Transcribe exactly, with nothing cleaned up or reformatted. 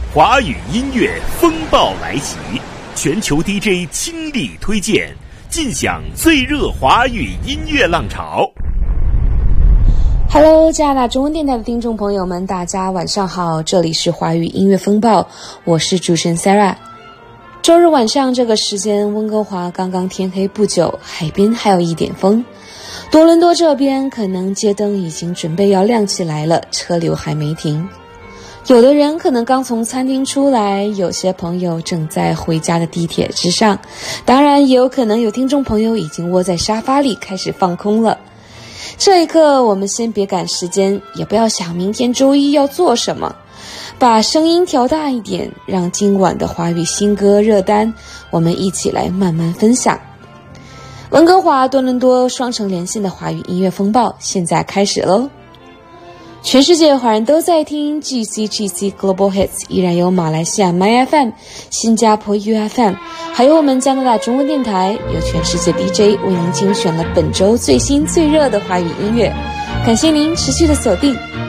华语音乐风暴来袭，全球 D J 倾力推荐，尽享最热华语音乐浪潮。 Hello， 加拿大中文电台的听众朋友们，大家晚上好，这里是华语音乐风暴，我是主持人 Sarah。周日晚上这个时间，温哥华刚刚天黑不久，海边还有一点风。多伦多这边可能街灯已经准备要亮起来了，车流还没停。有的人可能刚从餐厅出来，有些朋友正在回家的地铁之上，当然也有可能有听众朋友已经窝在沙发里开始放空了。这一刻我们先别赶时间，也不要想明天周一要做什么，把声音调大一点，让今晚的华语新歌热单我们一起来慢慢分享。温哥华多伦多双城连线的华语音乐风暴现在开始咯。全世界华人都在听 G C G C Global Hits， 依然有马来西亚 My F M、 新加坡 U F M， 还有我们加拿大中文电台，有全世界 D J 为您精选了本周最新最热的华语音乐。感谢您持续的锁定。